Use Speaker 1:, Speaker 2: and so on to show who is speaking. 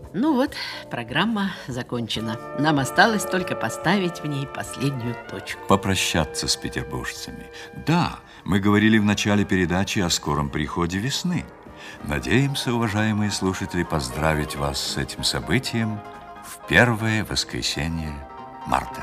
Speaker 1: Ну вот, программа закончена. Нам осталось только поставить в ней последнюю точку.
Speaker 2: Попрощаться с петербуржцами. Да, мы говорили в начале передачи о скором приходе весны. Надеемся, уважаемые слушатели, поздравить вас с этим событием в первое воскресенье марта.